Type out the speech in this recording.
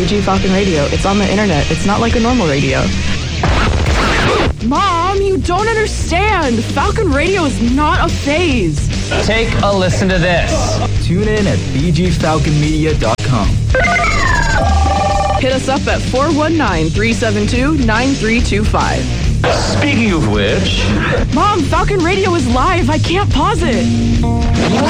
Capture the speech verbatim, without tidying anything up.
G Falcon Radio. It's on the internet. It's not like a normal radio. Mom, you don't understand. Falcon Radio is not a phase. Take a listen to this. Tune in at b g falcon media dot com. Hit us up at four one nine, three seven two, nine three two five. Speaking of which... Mom, Falcon Radio is live. I can't pause it.